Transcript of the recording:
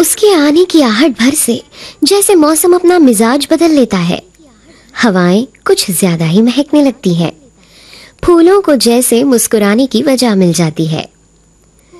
उसके आने की आहट भर से जैसे मौसम अपना मिजाज बदल लेता है। हवाएं कुछ ज्यादा ही महकने लगती हैं। फूलों को जैसे मुस्कुराने की वजह मिल जाती है।